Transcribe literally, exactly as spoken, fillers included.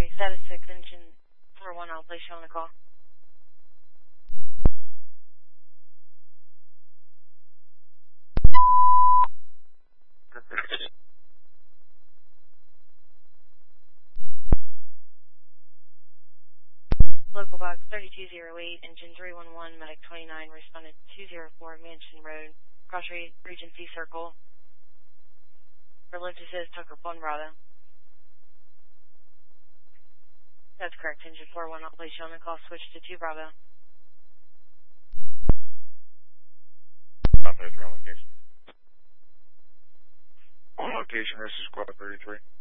thirty-three, status six, engine four one, I'll place you on the call. Local box thirty-two oh eight, engine three one one, medic twenty-nine, responded two oh four Mansion Road, Cross Regency Circle. Religious is Tucker one Bravo. That's correct, engine four one, I'll place you on the call, switch to two Bravo. I'll pay for on location. On location, this is squad thirty-three.